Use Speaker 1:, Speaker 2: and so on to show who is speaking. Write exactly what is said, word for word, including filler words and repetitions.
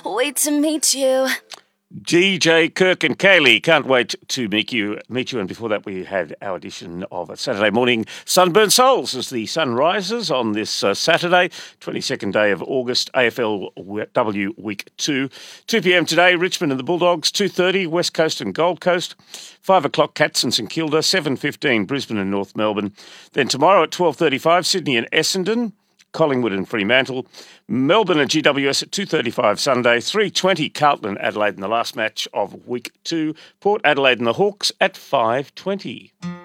Speaker 1: wait to meet you.
Speaker 2: D J Kirk and Kaylee, can't wait to meet you. Meet you. And before that, we had our edition of a Saturday morning Sunburnt Souls as the sun rises on this uh, Saturday, twenty-second day of August, A F L W Week two. two p.m. today, Richmond and the Bulldogs, two thirty, West Coast and Gold Coast, five o'clock, Cats and St Kilda, seven fifteen, Brisbane and North Melbourne. Then tomorrow at twelve thirty-five, Sydney and Essendon, Collingwood and Fremantle, Melbourne and G W S at two thirty-five Sunday, three twenty Carlton and Adelaide in the last match of week two, Port Adelaide and the Hawks at five twenty.